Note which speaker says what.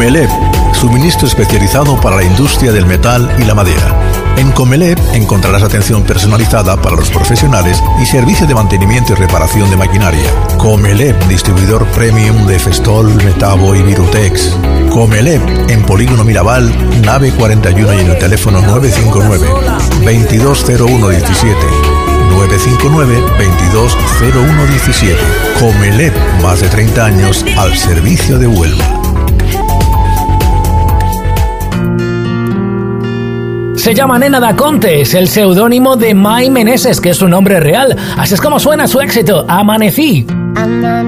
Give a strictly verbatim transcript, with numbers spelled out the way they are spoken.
Speaker 1: Comelep, suministro especializado para la industria del metal y la madera. En Comelep encontrarás atención personalizada para los profesionales y servicio de mantenimiento y reparación de maquinaria. Comelep, distribuidor premium de Festol, Metabo y Virutex. Comelep, en Polígono Mirabal, nave cuarenta y uno y en el teléfono nueve cinco nueve, veintidós cero uno diecisiete. nueve cinco nueve, veintidós cero uno diecisiete. Comelep, más de treinta años al servicio de Huelva.
Speaker 2: Se llama Nena da Conte, es el seudónimo de Mai Meneses, que es su nombre real. Así es como suena su éxito, Amanecí.